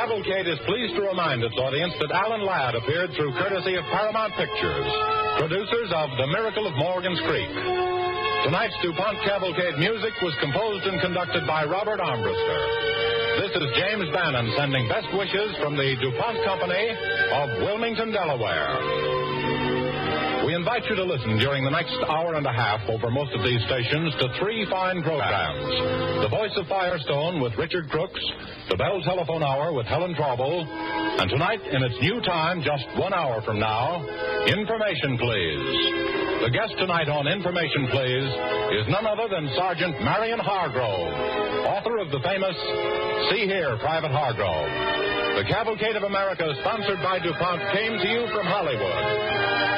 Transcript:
Cavalcade is pleased to remind its audience that Alan Ladd appeared through courtesy of Paramount Pictures, producers of The Miracle of Morgan's Creek. Tonight's DuPont Cavalcade music was composed and conducted by Robert Armbruster. This is James Bannon sending best wishes from the DuPont Company of Wilmington, Delaware. We invite you to listen during the next hour and a half over most of these stations to three fine programs. The Voice of Firestone with Richard Crooks, the Bell Telephone Hour with Helen Traubel, and tonight, in its new time, just 1 hour from now, Information Please. The guest tonight on Information Please is none other than Sergeant Marion Hargrove, author of the famous See Here, Private Hargrove. The Cavalcade of America, sponsored by DuPont, came to you from Hollywood.